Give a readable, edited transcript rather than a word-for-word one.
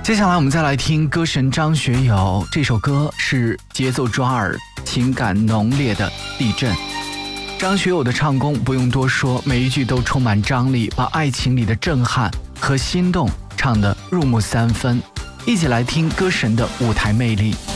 接下来我们再来听歌神张学友，这首歌是节奏抓耳、情感浓烈的地震。张学友的唱功不用多说，每一句都充满张力，把爱情里的震撼和心动唱得入木三分。一起来听歌神的舞台魅力。